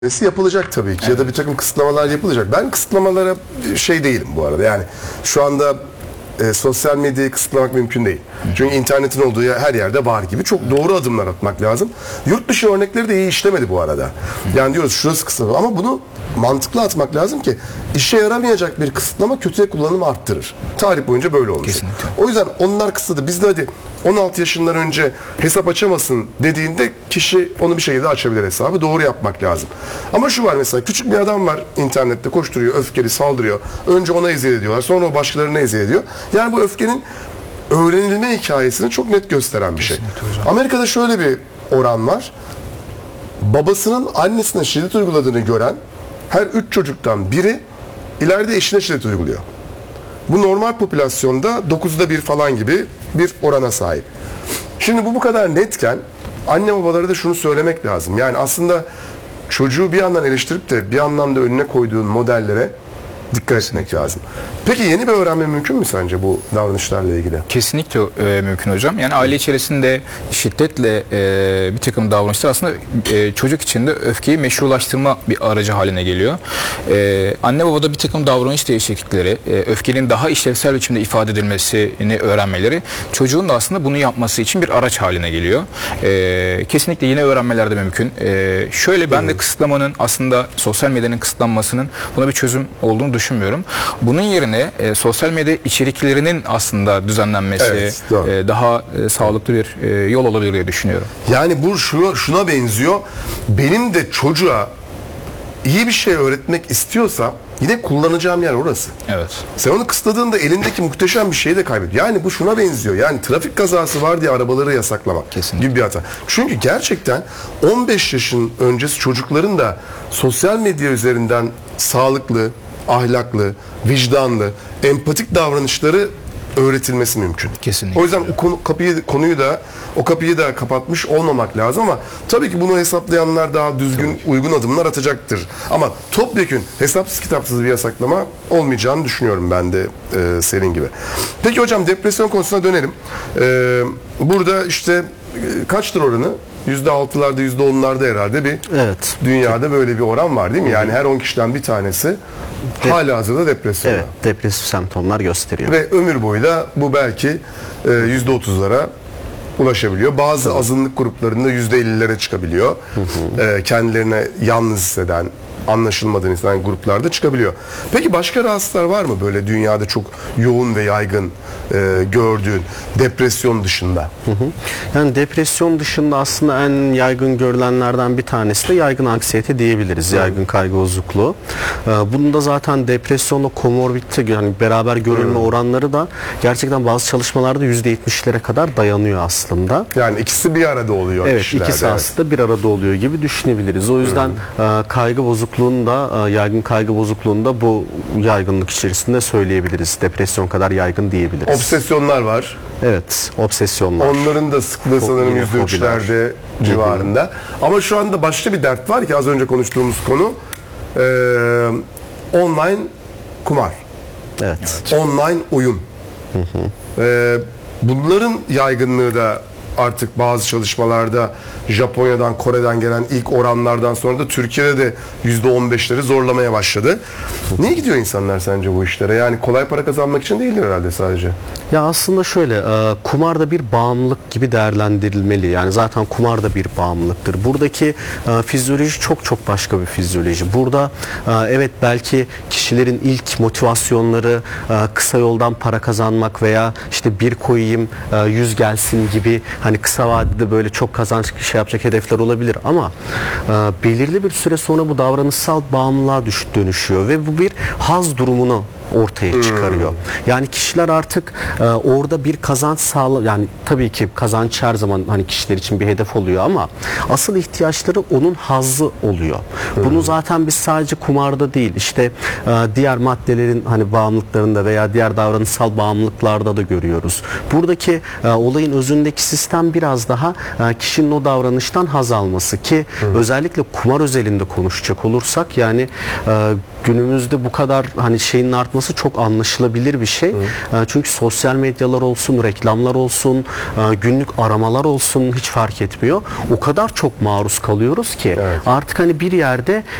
yapılacak tabii ki, ya da bir takım kısıtlamalar yapılacak. Ben kısıtlamalara şey değilim bu arada. Yani şu anda sosyal medyayı kısıtlamak mümkün değil. Çünkü internetin olduğu her yerde var gibi. Çok doğru adımlar atmak lazım. Yurt dışı örnekleri de iyi işlemedi bu arada. Yani diyoruz şurası kısıtlama, ama bunu mantıklı atmak lazım ki işe yaramayacak bir kısıtlama kötüye kullanımı arttırır. Tarih boyunca böyle olmuş. Kesinlikle. O yüzden onlar kısıtladı. Biz de hadi 16 yaşından önce hesap açamasın dediğinde kişi onu bir şekilde açabilir hesabı. Doğru yapmak lazım. Ama şu var, mesela küçük bir adam var internette, koşturuyor, öfkeli, saldırıyor. Önce ona eziyet ediyorlar. Sonra o başkalarına eziyet ediyor. Yani bu öfkenin öğrenilme hikayesini çok net gösteren bir şey. Amerika'da şöyle bir oran var. Babasının annesine şiddet uyguladığını gören her 3 çocuktan biri ileride eşine şiddet uyguluyor. Bu normal popülasyonda 9'da 1 falan gibi bir orana sahip. Şimdi bu kadar netken anne babalara da şunu söylemek lazım. Yani aslında çocuğu bir yandan eleştirip de bir yandan da önüne koyduğun modellere dikkat etmek lazım. Peki yeni bir öğrenme mümkün mü sence bu davranışlarla ilgili? Kesinlikle mümkün hocam. Yani aile içerisinde şiddetle bir takım davranışlar aslında çocuk için de öfkeyi meşrulaştırma bir aracı haline geliyor. Anne babada bir takım davranış değişiklikleri, öfkenin daha işlevsel biçimde ifade edilmesini öğrenmeleri çocuğun da aslında bunu yapması için bir araç haline geliyor. Kesinlikle yeni öğrenmeler de mümkün. Şöyle, ben de kısıtlamanın, aslında sosyal medyanın kısıtlanmasının buna bir çözüm olduğunu düşünmüyorum. Bunun yerine sosyal medya içeriklerinin aslında düzenlenmesi daha sağlıklı bir yol olabilir diye düşünüyorum. Yani bu şuna benziyor. Benim de çocuğa iyi bir şey öğretmek istiyorsa yine kullanacağım yer orası. Evet. Sen onu kısıtladığında elindeki muhteşem bir şeyi de kaybediyor. Yani bu şuna benziyor. Yani trafik kazası var diye arabaları yasaklamak gibi bir hata. Çünkü gerçekten 15 yaşın öncesi çocukların da sosyal medya üzerinden sağlıklı, ahlaklı, vicdanlı, empatik davranışları öğretilmesi mümkün. Kesinlikle. O yüzden o kapıyı da kapatmış olmamak lazım, ama tabii ki bunu hesaplayanlar daha düzgün, uygun adımlar atacaktır. Ama topyekün hesapsız kitapsız bir yasaklama olmayacağını düşünüyorum ben de senin gibi. Peki hocam, depresyon konusuna dönelim. Burada işte kaçtır oranı? %6'larda, %10'larda herhalde bir dünyada böyle bir oran var değil mi? Yani her 10 kişiden bir tanesi halihazırda depresyon. Evet, depresif semptomlar gösteriyor. Ve ömür boyu da bu belki %30'lara ulaşabiliyor. Bazı azınlık gruplarında %50'lere çıkabiliyor. Kendilerine yalnız hisseden, anlaşılmadığını hisseden gruplarda çıkabiliyor. Peki başka rahatsızlıklar var mı böyle dünyada çok yoğun ve yaygın gördüğün, depresyon dışında? Yani depresyon dışında aslında en yaygın görülenlerden bir tanesi de yaygın anksiyete diyebiliriz. Yaygın kaygı bozukluğu. Bunun da zaten depresyonla komorbidite, yani beraber görülme oranları da gerçekten bazı çalışmalarda %70'lere kadar dayanıyor aslında. Yani ikisi bir arada oluyor. Evet, ikisi aslında bir arada oluyor gibi düşünebiliriz. O yüzden kaygı bozukluğunda, yaygın kaygı bozukluğunda bu yaygınlık içerisinde söyleyebiliriz. Depresyon kadar yaygın diyebiliriz. Obsesyonlar var. Evet, obsesyonlar. Onların da sıklığı sanırım %3'lerde civarında. Ama şu anda başka bir dert var ki, az önce konuştuğumuz konu online kumar. Evet. Online oyun. Bunların yaygınlığı da artık bazı çalışmalarda Japonya'dan, Kore'den gelen ilk oranlardan sonra da Türkiye'de de %15'leri zorlamaya başladı. Niye gidiyor insanlar sence bu işlere? Yani kolay para kazanmak için değildir herhalde sadece. Ya aslında şöyle, kumar da bir bağımlılık gibi değerlendirilmeli. Yani zaten kumar da bir bağımlılıktır. Buradaki fizyoloji çok başka bir fizyoloji. Burada evet, belki kişilerin ilk motivasyonları kısa yoldan para kazanmak veya işte bir koyayım 100 gelsin gibi, hani kısa vadede böyle çok kazanç yapacak hedefler olabilir, ama belirli bir süre sonra bu davranışsal bağımlılığa dönüşüyor ve bu bir haz durumunu ortaya çıkarıyor. Yani kişiler artık orada bir kazanç yani tabii ki kazanç her zaman hani kişiler için bir hedef oluyor, ama asıl ihtiyaçları onun hazzı oluyor. Bunu zaten biz sadece kumarda değil, işte diğer maddelerin hani bağımlılıklarında veya diğer davranışsal bağımlılıklarda da görüyoruz. Buradaki olayın özündeki sistem biraz daha kişinin o davranıştan haz alması, ki özellikle kumar özelinde konuşacak olursak, yani günümüzde bu kadar hani şeyin artması olması çok anlaşılabilir bir şey. Çünkü sosyal medyalar olsun, reklamlar olsun, günlük aramalar olsun hiç fark etmiyor. O kadar çok maruz kalıyoruz ki artık hani bir yerde